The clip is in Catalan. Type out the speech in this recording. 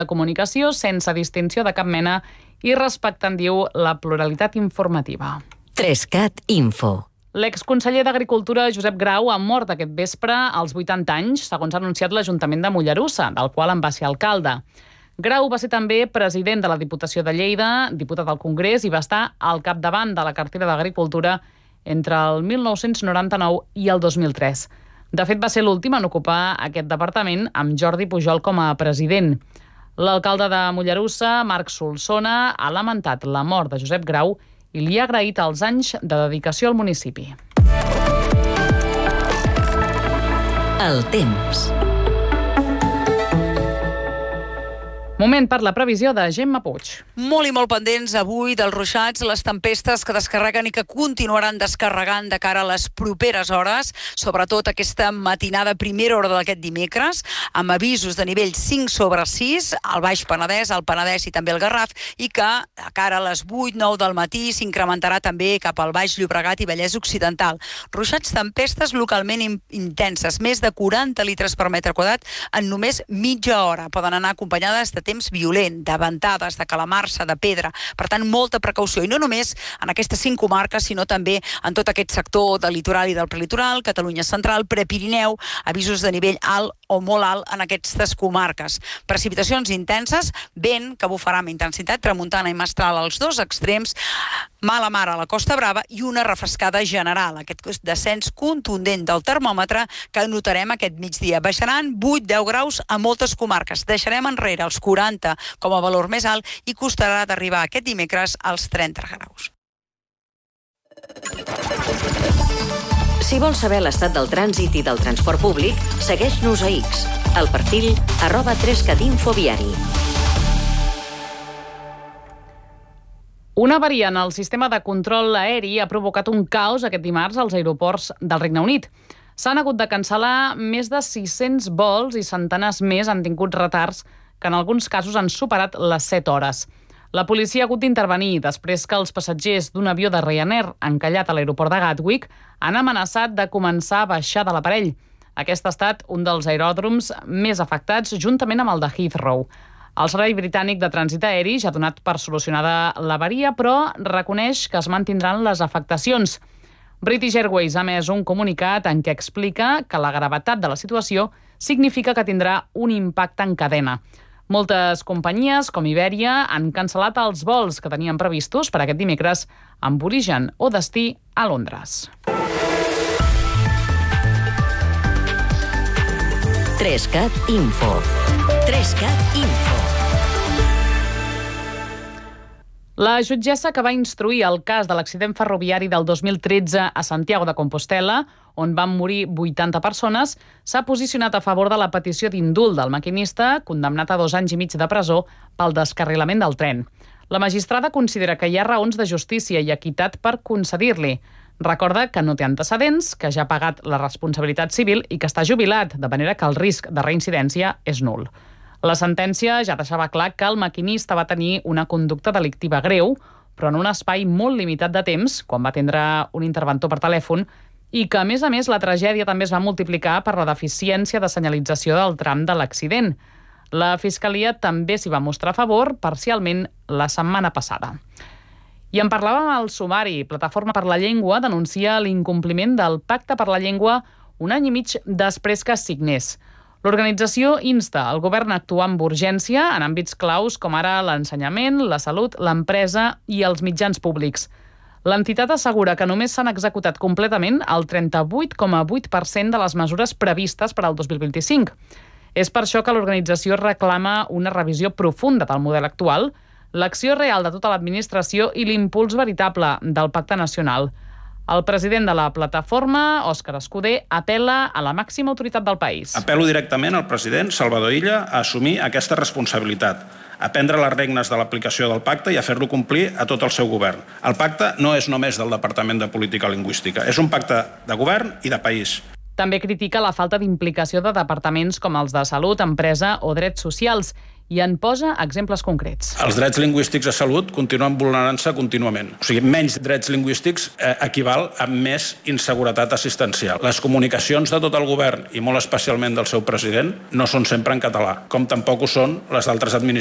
de comunicació sense distinció de cap mena i respectant, diu, la pluralitat informativa. 3CAT Info. L'exconseller d'Agricultura, Josep Grau, ha mort aquest vespre als 80 anys, segons ha anunciat l'Ajuntament de Mollerussa, del qual en va ser alcalde. Grau va ser també president de la Diputació de Lleida, diputat al Congrés, i va estar al capdavant de la cartera d'Agricultura entre el 1999 i el 2003. De fet, va ser l'últim en ocupar aquest departament, amb Jordi Pujol com a president. L'alcalde de Mollerussa, Marc Solsona, ha lamentat la mort de Josep Grau i li ha agraït els anys de dedicació al municipi. El temps. Moment per la previsió de Gemma Puig. Molt i molt pendents avui dels ruixats, les tempestes que descarreguen i que continuaran descarregant de cara a les properes hores, sobretot aquesta matinada, primera hora d'aquest dimecres, amb avisos de nivell 5/6 al Baix Penedès, al Penedès i també al Garraf, i que a cara a les 8-9 del matí s'incrementarà també cap al Baix Llobregat i Vallès Occidental. Ruixats, tempestes localment intenses, més de 40 litres per metre quadrat en només mitja hora. Poden anar acompanyades de temps violent, de ventades, de calamarsa, de pedra. Per tant, molta precaució. I no només en aquestes 5 comarques, sinó també en tot aquest sector del litoral i del prelitoral, Catalunya central, Prepirineu, avisos de nivell alt o molt alt en aquestes comarques. Precipitacions intenses, vent que bufarà amb intensitat, tramuntana i mestral als dos extrems, mala mar a la Costa Brava i una refrescada general. Aquest descens contundent del termòmetre que notarem aquest migdia. Baixaran 8-10 graus a moltes comarques. Deixarem enrere els 40 com a valor més alt i costarà d'arribar aquest dimecres als 30 graus. Si vols saber l'estat del trànsit i del transport públic, segueix-nos a X, al perfil @3catinfoviari. Una avaria en el sistema de control aeri ha provocat un caos aquest dimarts als aeroports del Regne Unit. S'han hagut de cancel·lar més de 600 vols i centenars més han tingut retards que en alguns casos han superat les 7 hores. La policia ha hagut d'intervenir després que els passatgers d'un avió de Ryanair encallat a l'aeroport de Gatwick han amenaçat de començar a baixar de l'aparell. Aquest ha estat un dels aeròdroms més afectats juntament amb el de Heathrow. El Servei Britànic de Trànsit Aeri ja ha donat per solucionada l'avaria, però reconeix que es mantindran les afectacions. British Airways ha emès un comunicat en què explica que la gravetat de la situació significa que tindrà un impacte en cadena. Moltes companyies, com Iberia, han cancel·lat els vols que tenien previstos per aquest dimecres amb origen o destí a Londres. 3CAT Info. 3CAT Info. La jutgessa que va instruir el cas de l'accident ferroviari del 2013 a Santiago de Compostela, on van morir 80 persones, s'ha posicionat a favor de la petició d'indult del maquinista, condemnat a 2 anys i mig de presó pel descarrilament del tren. La magistrada considera que hi ha raons de justícia i equitat per concedir-li. Recorda que no té antecedents, que ja ha pagat la responsabilitat civil i que està jubilat, de manera que el risc de reincidència és nul. La sentència ja deixava clar que el maquinista va tenir una conducta delictiva greu, però en un espai molt limitat de temps, quan va atendre un interventor per telèfon, i que, a més, la tragèdia també es va multiplicar per la deficiència de senyalització del tram de l'accident. La Fiscalia també s'hi va mostrar a favor, parcialment, la setmana passada. I en parlàvem al sumari. Plataforma per la Llengua denuncia l'incompliment del Pacte per la Llengua un any i mig després que es signés. L'organització insta el govern a actuar amb urgència en àmbits claus com ara l'ensenyament, la salut, l'empresa i els mitjans públics. L'entitat assegura que només s'han executat completament el 38,8% de les mesures previstes per al 2025. És per això que l'organització reclama una revisió profunda del model actual, l'acció real de tota l'administració i l'impuls veritable del Pacte Nacional. El president de la plataforma, Òscar Escudé, apel·la a la màxima autoritat del país. Apel·lo directament al president Salvador Illa a assumir aquesta responsabilitat, a prendre les regnes de l'aplicació del pacte i a fer-lo complir a tot el seu govern. El pacte no és només del Departament de Política Lingüística, és un pacte de govern i de país. També critica la falta d'implicació de departaments com els de Salut, Empresa o Drets Socials i en posa exemples concrets. Els drets lingüístics a salut continuen vulnerant-se contínuament. O sigui, menys drets lingüístics equival a més inseguretat assistencial. Les comunicacions de tot el govern, i molt especialment del seu president, no són sempre en català, com tampoc ho són les d'altres administracions